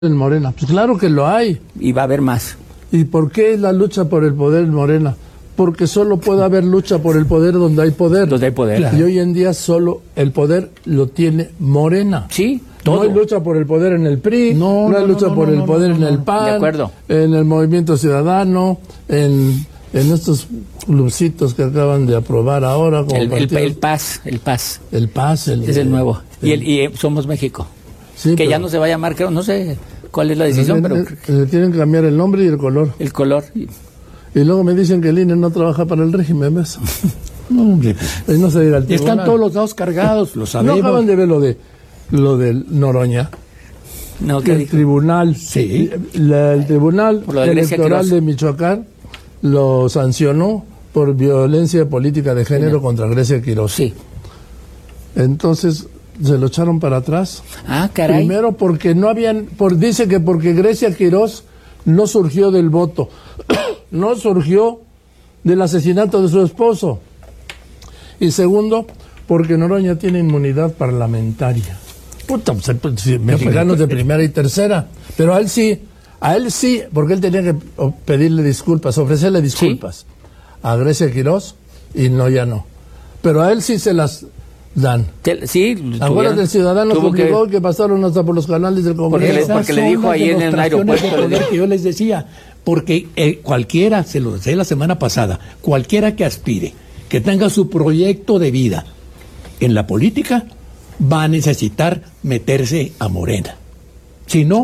en Morena? Pues claro que lo hay. Y va a haber más. ¿Y por qué la lucha por el poder en Morena? Porque solo puede haber lucha por el poder donde hay poder. Donde hay poder. Claro. Y hoy en día solo el poder lo tiene Morena. Sí, todo. No hay lucha por el poder en el PRI, no hay lucha por el poder en el PAN, de acuerdo, en el Movimiento Ciudadano, en estos clubcitos que acaban de aprobar ahora. Como el PAS. El PAS. Es el nuevo. Y Somos México. Sí, que ya no se va a llamar, creo, no sé cuál es la decisión, pero le tienen que cambiar el nombre y el color. El color. Y luego me dicen que el INE no trabaja para el régimen, ¿ves? No, hombre. No se diga al tribunal. Están todos los dados cargados, lo sabemos. ¿No acaban de ver lo de Noroña? No, ¿qué el dijo? Tribunal, sí. El Tribunal Electoral de Michoacán lo sancionó por violencia política de género contra Grecia Quirós. Sí. Entonces se lo echaron para atrás. Ah, caray. Primero porque no habían, dice que porque Grecia Quirós no surgió del voto, no surgió del asesinato de su esposo. Y segundo, porque Noroña tiene inmunidad parlamentaria. Puta, pues, mexicanos de primera y tercera. Pero a él sí, porque él tenía que pedirle disculpas, ofrecerle disculpas sí. A Grecia Quirós y no, ya no. Pero a él sí se las dan. Sí, ahora del ciudadano publicó que pasaron hasta por los canales del Congreso. Porque le dijo ahí en el aeropuerto que yo les decía, porque cualquiera, se lo decía la semana pasada, cualquiera que aspire, que tenga su proyecto de vida en la política, va a necesitar meterse a Morena. Si no,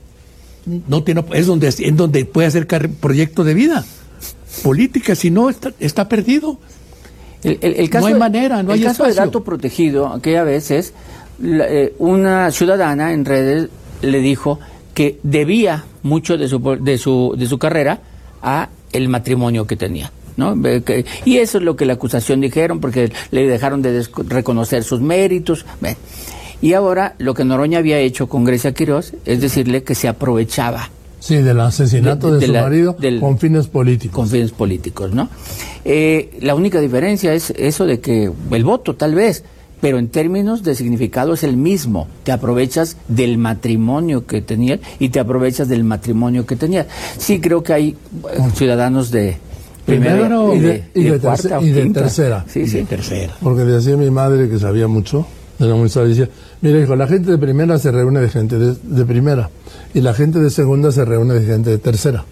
no tiene, es donde puede hacer proyecto de vida política, si no está perdido. El caso, no hay manera, no hay espacio. El caso de dato protegido, aquella vez es una ciudadana en redes le dijo que debía mucho de su carrera a el matrimonio que tenía, ¿no? Y eso es lo que la acusación dijeron, porque le dejaron de reconocer sus méritos. Y ahora lo que Noroña había hecho con Grecia Quirós es decirle que se aprovechaba. Sí, del asesinato de su marido con fines políticos. Con fines políticos, ¿no? La única diferencia es eso de que el voto, tal vez, pero en términos de significado es el mismo. Te aprovechas del matrimonio que tenías y te aprovechas del matrimonio que tenías. Sí, creo que hay ciudadanos de primera y de cuarta y de tercera. Sí, sí. De tercera. Porque decía mi madre, que sabía mucho, era muy sabia, decía, mira hijo, la gente de primera se reúne de gente de primera y la gente de segunda se reúne de gente de tercera.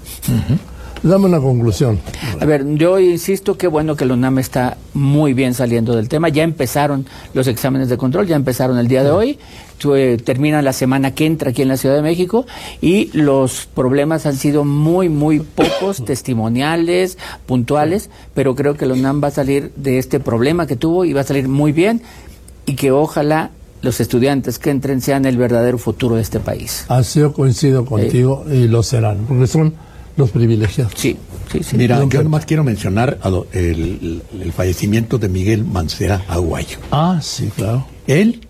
Dame una conclusión. A ver, yo insisto que bueno que la UNAM está muy bien saliendo del tema. Ya empezaron los exámenes de control, ya empezaron el día de hoy. Termina la semana que entra aquí en la Ciudad de México y los problemas han sido muy, muy pocos, testimoniales, puntuales, pero creo que la UNAM va a salir de este problema que tuvo y va a salir muy bien y que ojalá los estudiantes que entren sean el verdadero futuro de este país. Así yo coincido contigo y lo serán, porque son los privilegiados. Sí. Mira, yo nomás quiero mencionar el fallecimiento de Miguel Mancera Aguayo. Ah, sí, claro. Él,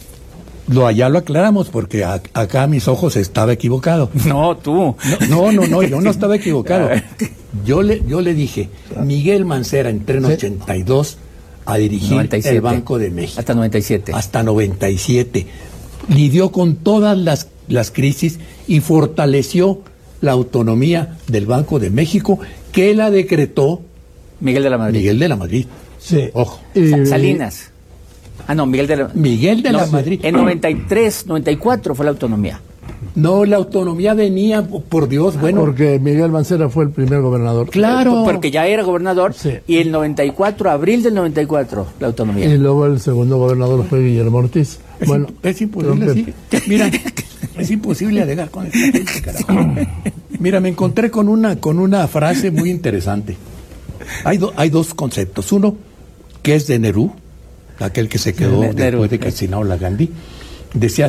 ya lo aclaramos, porque acá a mis ojos estaba equivocado. No, tú. No, yo no estaba equivocado. Yo le dije, Miguel Mancera entró en 82 a dirigir 97. El Banco de México. Hasta 97. Hasta 97. Lidió con todas las crisis y fortaleció la autonomía del Banco de México, que la decretó Miguel de la Madrid. Sí. Ojo. Salinas. Miguel de la Madrid. En 93, 94 fue la autonomía. No, la autonomía venía, por Dios, bueno. Porque Miguel Mancera fue el primer gobernador. Claro. Porque ya era gobernador. Sí. Y el 94, abril del 94, la autonomía. Y luego el segundo gobernador fue Guillermo Ortiz. Es imposible, sí. Mira, es imposible alegar con esta gente, carajo. Mira, me encontré con una frase muy interesante. Hay dos conceptos. Uno, que es de Nehru, aquel que se quedó después de que asesinaron a Gandhi. Decía,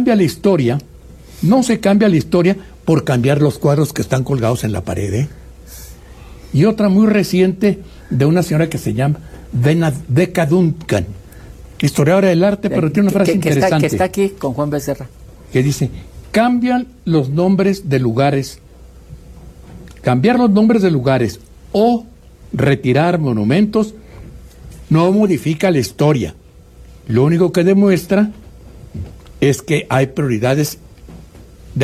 no se cambia la historia por cambiar los cuadros que están colgados en la pared, ¿eh? Y otra muy reciente de una señora que se llama Becca Duncan, historiadora del arte, pero tiene una frase interesante. Que está aquí con Juan Becerra. Que dice, cambiar los nombres de lugares o retirar monumentos no modifica la historia. Lo único que demuestra es que hay prioridades